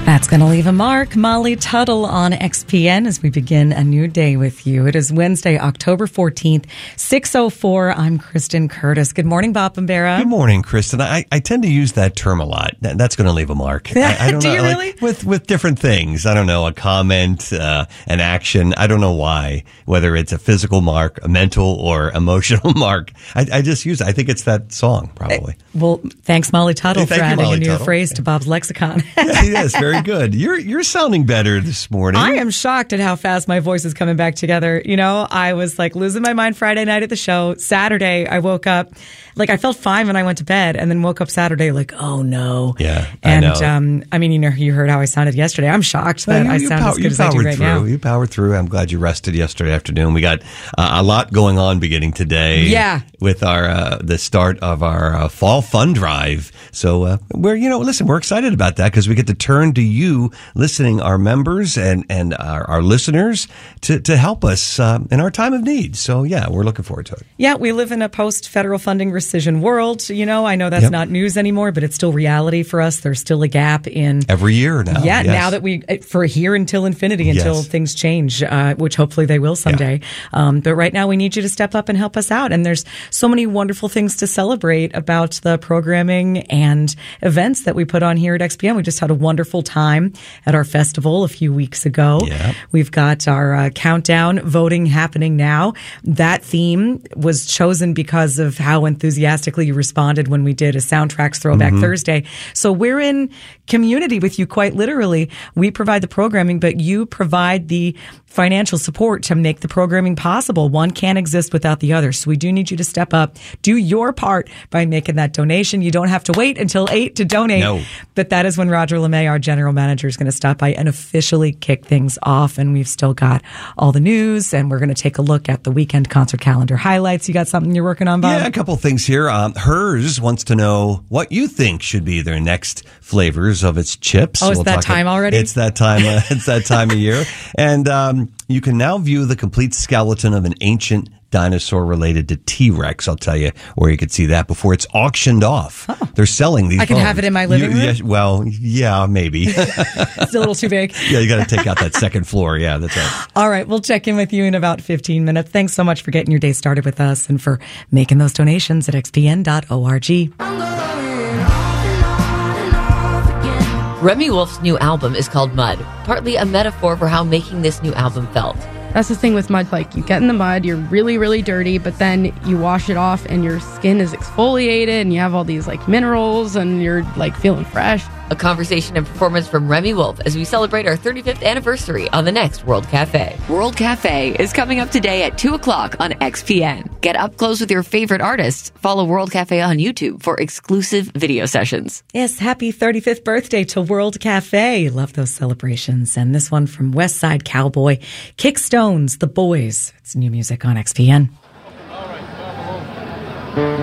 That's going to leave a mark. Molly Tuttle on XPN as we begin a new day with you. It is Wednesday, October 14th, 6:04. I'm Kristen Curtis. Good morning, Bob and Bera. Good morning, Kristen. I tend to use that term a lot. That's going to leave a mark. I don't Do know, you really? With different things. I don't know, a comment, an action. I don't know why, whether it's a physical mark, a mental or emotional mark. I just use it. I think it's that song, probably. Well, thanks, Molly Tuttle, for adding Molly a new Tuttle. phrase to Bob's lexicon. Yes, very good. You're sounding better this morning. I am shocked at how fast my voice is coming back together. You know, I was like losing my mind Friday night at the show. Saturday, I woke up, like I felt fine when I went to bed, and then woke up Saturday like, oh no. Yeah, and I know. I mean, you heard how I sounded yesterday. I'm shocked that I sound as good as I do right now. You powered through. I'm glad you rested yesterday afternoon. We got a lot going on beginning today. Yeah. With our the start of our fall fund drive. So we're excited about that because we get to turn to you, listening, our members and our listeners to help us in our time of need. So yeah, we're looking forward to it. Yeah, we live in a post-federal funding rescission world. You know, I know that's not news anymore, but it's still reality for us. There's still a gap in every year now. Yeah, yes. Now that for here until infinity, until things change, which hopefully they will someday. Yeah. But right now we need you to step up and help us out. And there's so many wonderful things to celebrate about the programming and events that we put on here at XPN. We just had a wonderful time at our festival a few weeks ago. Yeah. We've got our countdown voting happening now. That theme was chosen because of how enthusiastically you responded when we did a Soundtracks Throwback Thursday. So we're in community with you, quite literally. We provide the programming, but you provide the financial support to make the programming possible. One can't exist without the other. So we do need you to step up, do your part by making that donation. You don't have to wait until 8 to donate. No. But that is when Roger LeMay, our general manager, is going to stop by and officially kick things off. And we've still got all the news, and we're going to take a look at the weekend concert calendar highlights. You got something you're working on, Bob? Yeah, a couple things here. Hers wants to know what you think should be their next flavors of its chips. Oh, it's that time already? It's that time. It's that time of year. And you can now view the complete skeleton of an ancient dinosaur related to T-Rex. I'll tell you where you could see that before it's auctioned off. Oh. They're selling these. I can have it in my living room? Yeah, maybe. It's a little too big. Yeah, you got to take out that second floor. Yeah, that's right. All right, we'll check in with you in about 15 minutes. Thanks so much for getting your day started with us and for making those donations at xpn.org. Remy Wolf's new album is called Mud, partly a metaphor for how making this new album felt. That's the thing with mud. Like, you get in the mud, you're really, really dirty, but then you wash it off and your skin is exfoliated and you have all these, like, minerals and you're, like, feeling fresh. A conversation and performance from Remy Wolf as we celebrate our 35th anniversary on the next World Cafe. World Cafe is coming up today at 2 o'clock on XPN. Get up close with your favorite artists. Follow World Cafe on YouTube for exclusive video sessions. Yes, happy 35th birthday to World Cafe. Love those celebrations. And this one from West Side Cowboy, Kickstones, The Boys. It's new music on XPN.